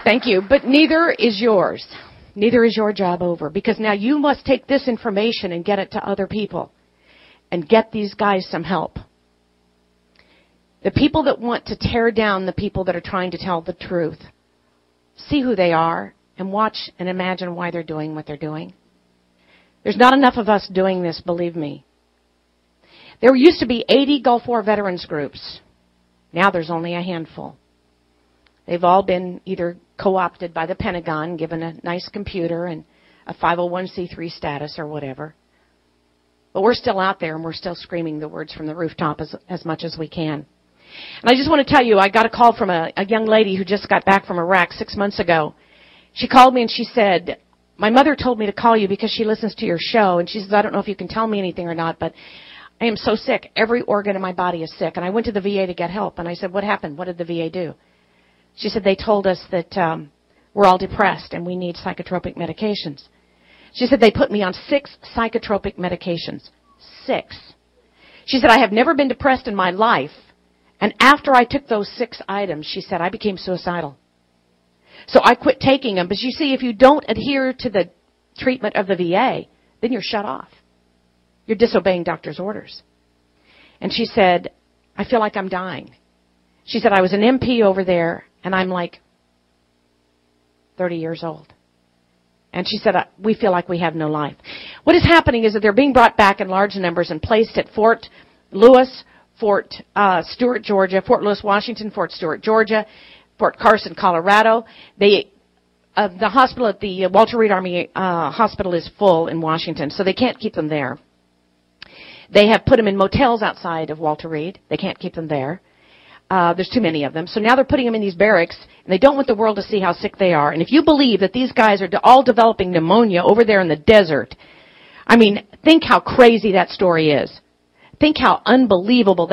Thank you. But neither is yours. Neither is your job over. Because now you must take this information and get it to other people. And get these guys some help. The people that want to tear down the people that are trying to tell the truth. See who they are and watch and imagine why they're doing what they're doing. There's not enough of us doing this, believe me. There used to be 80 Gulf War veterans groups. Now there's only a handful. They've all been either co-opted by the Pentagon, given a nice computer and a 501c3 status or whatever. But we're still out there and we're still screaming the words from the rooftop as much as we can. And I just want to tell you, I got a call from a young lady who just got back from Iraq 6 months ago. She called me and she said, my mother told me to call you because she listens to your show. And she says, I don't know if you can tell me anything or not, but I am so sick. Every organ in my body is sick. And I went to the VA to get help. And I said, what happened? What did the VA do? She said, they told us that we're all depressed and we need psychotropic medications. She said, they put me on 6 psychotropic medications. 6. She said, I have never been depressed in my life. And after I took those 6 items, she said, I became suicidal. So I quit taking them. But you see, if you don't adhere to the treatment of the VA, then you're shut off. You're disobeying doctor's orders. And she said, I feel like I'm dying. She said, I was an MP over there, and I'm like 30 years old. And she said, we feel like we have no life. What is happening is that they're being brought back in large numbers and placed at Fort Lewis, Fort Stewart, Georgia, Fort Lewis, Washington, Fort Stewart, Georgia, Fort Carson, Colorado. The hospital at the Walter Reed Army Hospital is full in Washington, so they can't keep them there. They have put them in motels outside of Walter Reed. They can't keep them there. There's too many of them. So now they're putting them in these barracks, and they don't want the world to see how sick they are. And if you believe that these guys are all developing pneumonia over there in the desert, I mean, think how crazy that story is. Think how unbelievable